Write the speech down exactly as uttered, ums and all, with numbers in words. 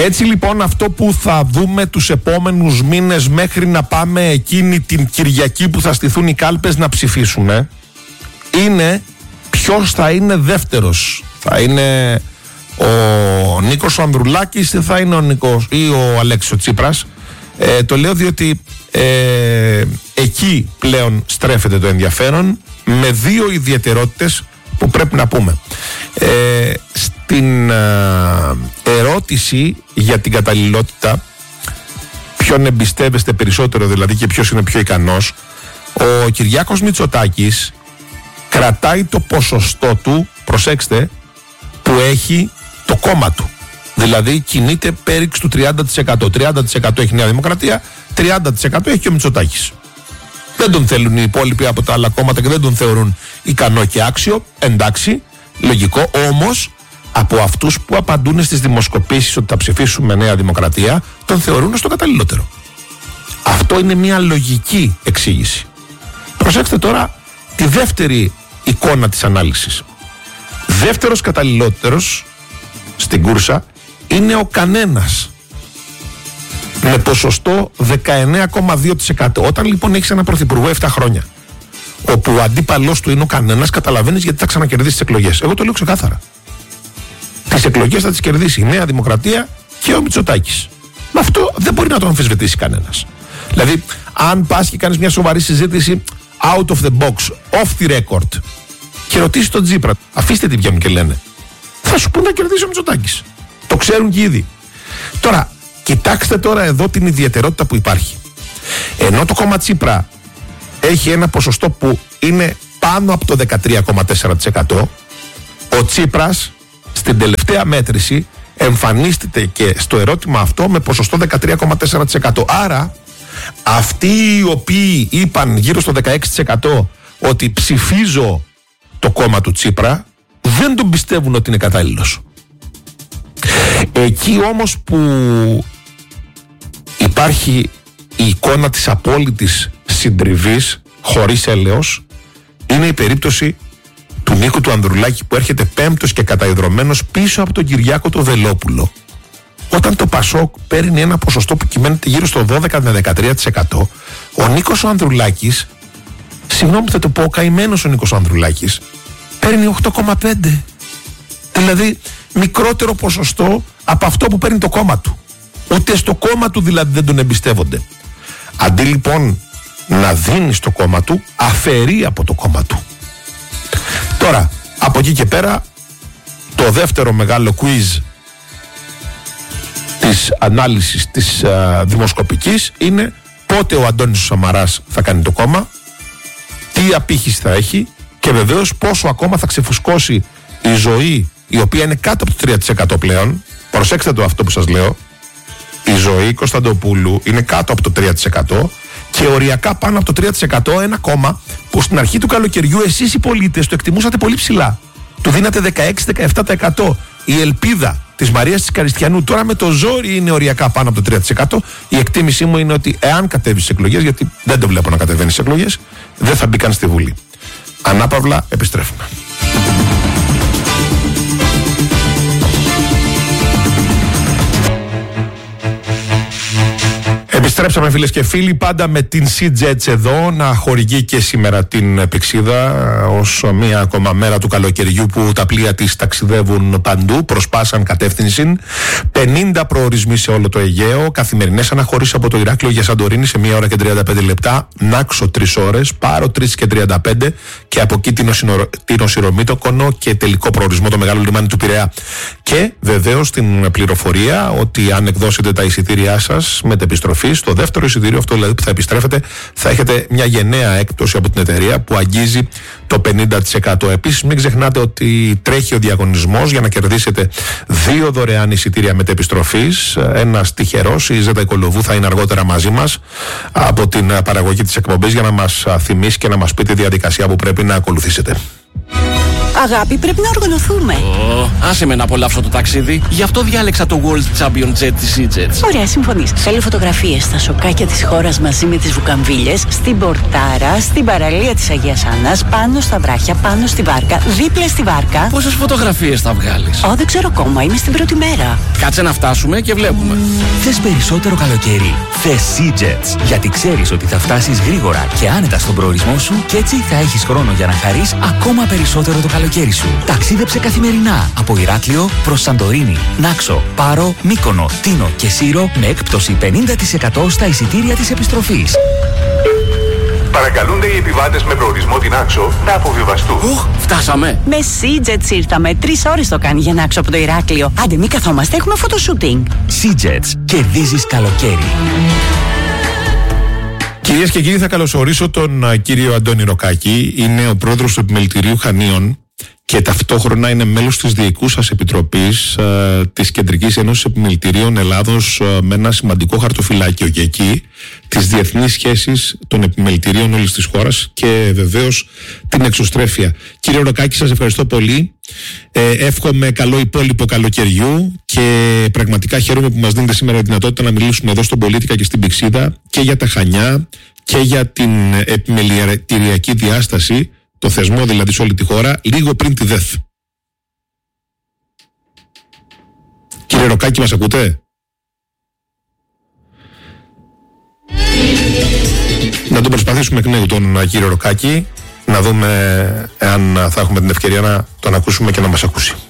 Έτσι λοιπόν αυτό που θα δούμε τους επόμενους μήνες μέχρι να πάμε εκείνη την Κυριακή που θα στηθούν οι κάλπες να ψηφίσουμε είναι ποιος θα είναι δεύτερος. Θα είναι ο Νίκος ο Ανδρουλάκης ή θα είναι ο Νίκος ή ο Αλέξης ο Τσίπρας. Ε, το λέω διότι ε, εκεί πλέον στρέφεται το ενδιαφέρον με δύο ιδιαιτερότητες που πρέπει να πούμε. Ε, στην ε, ερώτηση για την καταλληλότητα, ποιον εμπιστεύεστε περισσότερο δηλαδή και ποιος είναι πιο ικανός, ο Κυριάκος Μητσοτάκης κρατάει το ποσοστό του, προσέξτε, που έχει το κόμμα του. Δηλαδή κινείται πέριξ του τριάντα τοις εκατό. τριάντα τοις εκατό έχει η Νέα Δημοκρατία, τριάντα τοις εκατό έχει και ο Μητσοτάκης. Δεν τον θέλουν οι υπόλοιποι από τα άλλα κόμματα και δεν τον θεωρούν ικανό και άξιο. Εντάξει, λογικό. Όμως από αυτούς που απαντούν στις δημοσκοπήσεις ότι θα ψηφίσουμε Νέα Δημοκρατία, τον θεωρούν ως το καταλληλότερο. Αυτό είναι μια λογική εξήγηση. Προσέξτε τώρα τη δεύτερη εικόνα της ανάλυσης. Δεύτερος καταλληλότερος στην κούρσα είναι ο κανένας, με ποσοστό δεκαεννέα κόμμα δύο τοις εκατό. Όταν λοιπόν έχεις ένα πρωθυπουργό επτά χρόνια, όπου ο αντίπαλός του είναι ο κανένας, καταλαβαίνεις γιατί θα ξανακερδίσει τις εκλογές. Εγώ το λέω ξεκάθαρα. Τις εκλογές θα τις κερδίσει η Νέα Δημοκρατία και ο Μητσοτάκης. Με αυτό δεν μπορεί να το αμφισβητήσει κανένας. Δηλαδή, αν πας και κάνεις μια σοβαρή συζήτηση out of the box, off the record, και ρωτήσεις τον Τσίπρα, αφήστε τι βγαίνουν και λένε, θα σου πούν να κερδίσει ο Μητσοτάκης. Το ξέρουν και ήδη. Τώρα, κοιτάξτε τώρα εδώ την ιδιαιτερότητα που υπάρχει. Ενώ το κόμμα Τσίπρα έχει ένα ποσοστό που είναι πάνω από το δεκατρία κόμμα τέσσερα τοις εκατό, ο Τσίπρας στην τελευταία μέτρηση εμφανίστηκε και στο ερώτημα αυτό με ποσοστό δεκατρία κόμμα τέσσερα τοις εκατό. Άρα, αυτοί οι οποίοι είπαν γύρω στο δεκαέξι τοις εκατό ότι ψηφίζω το κόμμα του Τσίπρα, δεν τον πιστεύουν ότι είναι κατάλληλος. Εκεί όμως που υπάρχει η εικόνα της απόλυτης συντριβής χωρίς έλεος, είναι η περίπτωση του Νίκου του Ανδρουλάκη, που έρχεται πέμπτος και καταϊδρωμένος πίσω από τον Κυριάκο το Βελόπουλο. Όταν το Πασόκ παίρνει ένα ποσοστό που κυμαίνεται γύρω στο δώδεκα με δεκατρία τοις εκατό, ο Νίκος ο Ανδρουλάκης, συγγνώμη θα το πω, ο καημένος ο Νίκος ο Ανδρουλάκης, παίρνει οκτώ κόμμα πέντε. Δηλαδή μικρότερο ποσοστό από αυτό που παίρνει το κόμμα του. Ούτε στο κόμμα του δηλαδή δεν τον εμπιστεύονται. Αντί λοιπόν να δίνει στο κόμμα του, αφαιρεί από το κόμμα του. Τώρα, από εκεί και πέρα, το δεύτερο μεγάλο quiz της ανάλυσης της α, δημοσκοπικής είναι πότε ο Αντώνης Σαμαράς θα κάνει το κόμμα, τι απήχηση θα έχει και βεβαίως πόσο ακόμα θα ξεφουσκώσει η ζωή, η οποία είναι κάτω από το τρία τοις εκατό πλέον. Προσέξτε το αυτό που σας λέω. Η ζωή Κωνσταντοπούλου είναι κάτω από το τρία τοις εκατό και οριακά πάνω από το τρία τοις εκατό, ένα κόμμα που στην αρχή του καλοκαιριού εσείς οι πολίτες το εκτιμούσατε πολύ ψηλά. Του δίνατε δεκαέξι με δεκαεπτά τοις εκατό. Η ελπίδα της Μαρίας της Καριστιανού τώρα με το ζόρι είναι οριακά πάνω από το τρία τοις εκατό. Η εκτίμησή μου είναι ότι εάν κατέβει στις εκλογές, γιατί δεν το βλέπω να κατεβαίνει στις εκλογές, δεν θα μπει καν στη Βουλή. Ανάπαυλα, επιστρέφουμε. Επιστρέψαμε φίλες και φίλοι, πάντα με την Sea-Jets εδώ να χορηγεί και σήμερα την Πυξίδα ως μία ακόμα μέρα του καλοκαιριού που τα πλοία της ταξιδεύουν παντού, προσπάσαν κατεύθυνση. πενήντα προορισμοί σε όλο το Αιγαίο, καθημερινές αναχωρήσεις από το Ηράκλειο για Σαντορίνη σε μία ώρα και τριάντα πέντε λεπτά, Νάξο τρεις ώρες, Πάρο τρεις και τριάντα πέντε και από εκεί την Οσυρομήτωκονο και τελικό προορισμό το μεγάλο λιμάνι του Πειραιά. Και βεβαίως την πληροφορία ότι αν εκδώσετε τα εισιτήριά σας μετεπιστροφή, στο δεύτερο εισιτήριο αυτό δηλαδή που θα επιστρέφετε, θα έχετε μια γενναία έκπτωση από την εταιρεία που αγγίζει το πενήντα τοις εκατό. Επίσης μην ξεχνάτε ότι τρέχει ο διαγωνισμός για να κερδίσετε δύο δωρεάν εισιτήρια μετεπιστροφής. Ένας τυχερός, η Ζέτα Οικολοβού, θα είναι αργότερα μαζί μας από την παραγωγή της εκπομπής για να μας θυμίσει και να μας πει τη διαδικασία που πρέπει να ακολουθήσετε. Αγάπη, πρέπει να οργανωθούμε. Oh, άσε με να απολαύσω το ταξίδι. Γι' αυτό διάλεξα το World Champion Jet της EasyJet. Ωραία, συμφωνείς. Θέλω φωτογραφίες στα σοκάκια της χώρας μαζί με τις βουκαμβίλες, στην Πορτάρα, στην παραλία της Αγίας Άννας, πάνω στα βράχια, πάνω στη βάρκα, δίπλα στη βάρκα. Πόσες φωτογραφίες θα βγάλεις? Ω, δεν ξέρω ακόμα, είμαι στην πρώτη μέρα. Κάτσε να φτάσουμε και βλέπουμε. Mm. Θες περισσότερο καλοκαίρι? Θες EasyJet. Γιατί ξέρεις ότι θα φτάσεις γρήγορα και άνετα στον προορισμό σου και έτσι θα έχεις χρόνο για να χαρείς ακόμα περισσότερο το καλοκαίρι σου. Ταξίδεψε καθημερινά από Ηράκλειο προς Σαντορίνη, Νάξο, Πάρο, Μύκονο, Τίνο και Σύρο με έκπτωση πενήντα τοις εκατό στα εισιτήρια της επιστροφής. Παρακαλούνται οι επιβάτες με προορισμό την Άξο να αποβιβαστούν. Οχ, φτάσαμε. Με EasyJet ήρθαμε. Τρεις ώρες το κάνει για να Άξο από το Ηράκλειο. Άντε, μην καθόμαστε, έχουμε φωτοσούτινγκ. EasyJet. Κερδίζεις καλοκαίρι. Κυρίες και κύριοι, θα καλωσορίσω τον uh, κύριο Αντώνη Ροκάκη. Είναι ο πρόεδρος του Επιμελητηρίου Χανίων και ταυτόχρονα είναι μέλος της Διοικούσας Επιτροπής uh, της Κεντρικής Ένωσης Επιμελητηρίων Ελλάδος uh, με ένα σημαντικό χαρτοφυλάκιο και εκεί τις διεθνείς σχέσεις των επιμελητηρίων όλης της χώρας και βεβαίως την εξωστρέφεια. Κύριε Ροκάκη, σας ευχαριστώ πολύ. Ε, εύχομαι καλό υπόλοιπο καλοκαιριού και πραγματικά χαίρομαι που μας δίνετε σήμερα τη δυνατότητα να μιλήσουμε εδώ στον Πολίτικα και στην Πυξίδα και για τα Χανιά και για την επιμελητηριακή διάσταση, το θεσμό δηλαδή σε όλη τη χώρα, λίγο πριν τη ΔΕΘ. Κύριε Ροκάκη, μας ακούτε? Να τον προσπαθήσουμε εκ νέου τον κύριο Ροκάκη, να δούμε αν θα έχουμε την ευκαιρία να τον ακούσουμε και να μας ακούσει.